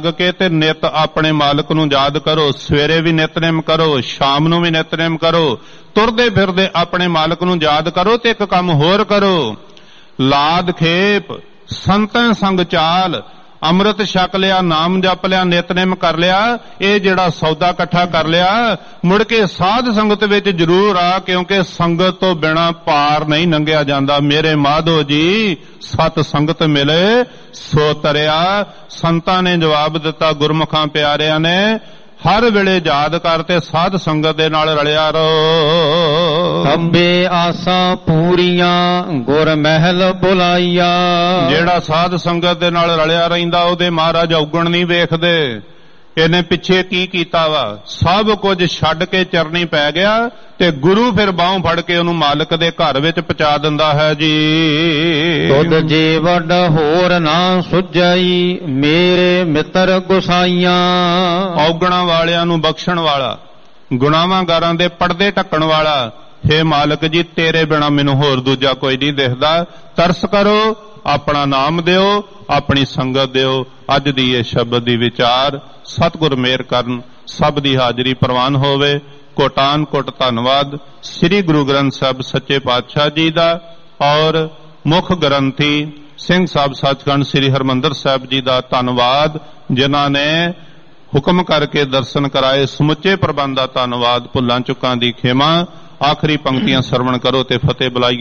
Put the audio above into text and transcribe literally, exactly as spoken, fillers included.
ਕੇ ਤੇ ਨਿਤ ਆਪਣੇ ਮਾਲਕ ਨੂੰ ਯਾਦ ਕਰੋ। ਸਵੇਰੇ ਵੀ ਨਿਤਨੇਮ ਕਰੋ, ਸ਼ਾਮ ਨੂੰ ਵੀ ਨਿਤਨੇਮ ਕਰੋ, ਤੁਰਦੇ ਫਿਰਦੇ ਆਪਣੇ ਮਾਲਕ ਨੂੰ ਯਾਦ ਕਰੋ। ਤੇ ਇੱਕ ਕੰਮ ਹੋਰ ਕਰੋ, ਲਾਦ ਖੇਪ ਸੰਤਨ ਸੰਗ ਚਾਲ, ਅੰਮ੍ਰਿਤ ਛਕ ਲਿਆ, ਨਾਮ ਜਪ ਲਿਆ, ਨਿਤਨੇਮ ਕਰ ਲਿਆ, ਇਹ ਜਿਹੜਾ ਸੌਦਾ ਇਕੱਠਾ ਕਰ ਲਿਆ, ਮੁੜ ਕੇ ਸਾਧ ਸੰਗਤ ਵਿੱਚ ਜ਼ਰੂਰ ਆ, ਕਿਉਂਕਿ ਸੰਗਤ ਤੋਂ ਬਿਨਾ ਪਾਰ ਨਹੀਂ ਲੰਘਿਆ ਜਾਂਦਾ। ਮੇਰੇ ਮਾਧੋ ਜੀ ਸਤ ਸੰਗਤ ਮਿਲੇ ਸੋ ਤਰਿਆ। ਸੰਤਾਂ ਨੇ ਜਵਾਬ ਦਿੱਤਾ, ਗੁਰਮੁਖਾਂ ਪਿਆਰਿਆਂ ਨੇ, ਹਰ ਵੇਲੇ ਯਾਦ ਕਰ ਤੇ ਸਾਧ ਸੰਗਤ ਦੇ ਨਾਲ ਰਲਿਆ ਰਹੋ। ਸਭੇ ਆਸਾਂ ਪੂਰੀਆਂ ਗੁਰ ਮਹਿਲ ਬੁਲਾਈਆ। ਜਿਹੜਾ ਸਾਧ ਸੰਗਤ ਦੇ ਨਾਲ ਰਲਿਆ ਰਹਿੰਦਾ ਉਹਦੇ ਮਹਾਰਾਜ ਔਗਣ ਨਹੀਂ ਵੇਖਦੇ। ਇਹਨੇ ਪਿੱਛੇ ਕੀ ਕੀਤਾ ਵਾ, ਸਭ ਕੁਝ ਛੱਡ ਕੇ ਚਰਨੀ ਪੈ ਗਿਆ ਤੇ ਗੁਰੂ ਫਿਰ ਬਾਹੋਂ ਫੜ ਕੇ ਉਹਨੂੰ ਮਾਲਕ ਦੇ ਘਰ ਵਿੱਚ ਪਹੁੰਚਾ ਦਿੰਦਾ ਹੈ ਜੀ। ਤੁਧ ਜੇ ਵੱਡ ਹੋਰ ਨਾ ਸੁਝਾਈ, ਮੇਰੇ ਮਿੱਤਰ ਗੁਸਾਈਆਂ। ਔਗਣਾਂ ਵਾਲਿਆਂ ਨੂੰ ਬਖਸ਼ਣ ਵਾਲਾ, ਗੁਨਾਹਾਂ ਗਾਰਾਂ ਦੇ ਪਰਦੇ ਢੱਕਣ ਵਾਲਾ, ਹੇ ਮਾਲਕ ਜੀ ਤੇਰੇ ਬਿਨਾ ਮੈਨੂੰ ਹੋਰ ਦੂਜਾ ਕੋਈ ਨਹੀਂ ਦਿਖਦਾ। ਤਰਸ ਕਰੋ, ਆਪਣਾ ਨਾਮ ਦਿਓ, ਆਪਣੀ ਸੰਗਤ ਦਿਓ। ਅੱਜ ਦੀ ਇਹ ਸ਼ਬਦ ਦੀ ਵਿਚਾਰ ਸਤਿਗੁਰ ਮਿਹਰ ਕਰਨ, ਸਭ ਦੀ ਹਾਜ਼ਰੀ ਪ੍ਰਵਾਨ ਹੋਵੇ। ਕੋਟਾਨ ਕੋਟ ਧੰਨਵਾਦ ਸ੍ਰੀ ਗੁਰੂ ਗ੍ਰੰਥ ਸਾਹਿਬ ਸੱਚੇ ਪਾਤਸ਼ਾਹ ਜੀ ਦਾ ਔਰ ਮੁੱਖ ਗ੍ਰੰਥੀ ਸਿੰਘ ਸਾਹਿਬ ਸੱਚਖੰਡ ਸ੍ਰੀ ਹਰਿਮੰਦਰ ਸਾਹਿਬ ਜੀ ਦਾ ਧੰਨਵਾਦ, ਜਿਨ੍ਹਾਂ ਨੇ ਹੁਕਮ ਕਰਕੇ ਦਰਸ਼ਨ ਕਰਾਏ। ਸਮੁੱਚੇ ਪ੍ਰਬੰਧ ਦਾ ਧੰਨਵਾਦ। ਭੁੱਲਾਂ ਚੁੱਕਾਂ ਦੀ ਖਿਮਾ। ਆਖਰੀ ਪੰਕਤੀਆਂ ਸਰਵਣ ਕਰੋ ਤੇ ਫਤਿਹ ਬੁਲਾਈਏ।